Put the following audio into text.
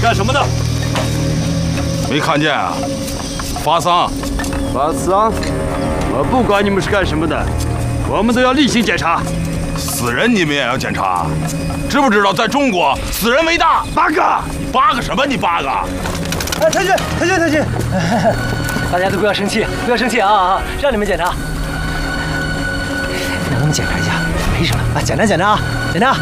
干什么的？ 没看见啊？发丧。 发丧？我不管你们是干什么的，我们都要例行检查。 死人你们也要检查？知不知道在中国死人为大？ 八个？ 你八个什么？你八个？ 哎，太君，大家都不要生气，不要生气啊！让你们检查，让你们检查一下，没什么啊，简单啊，检查。